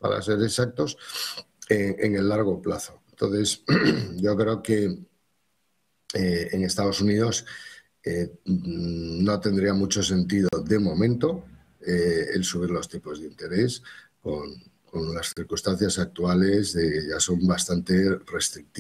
para ser exactos, en el largo plazo. Entonces, yo creo que en Estados Unidos no tendría mucho sentido de momento el subir los tipos de interés con las circunstancias actuales ya son bastante restrictivas.